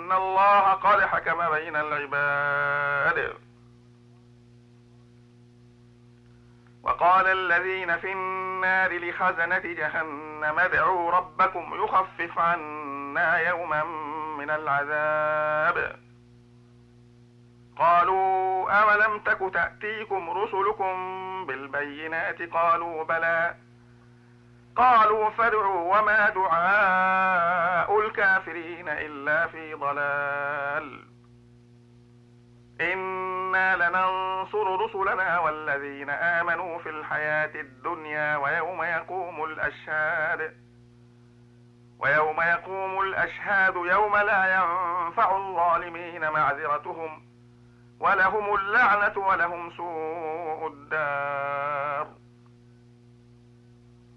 إن الله قد حكم بين العباد. وقال الذين في النار لخزنة جهنم ادعوا ربكم يخفف عنا يوما من العذاب. قالوا أولم تك تأتيكم رسلكم بالبينات قالوا بلى. قالوا فادعوا وما دعاء الكافرين إلا في ضلال. إنا لننصر رسلنا والذين آمنوا في الحياة الدنيا ويوم يقوم الأشهاد يوم لا ينفع الظالمين معذرتهم ولهم اللعنة ولهم سوء الدار.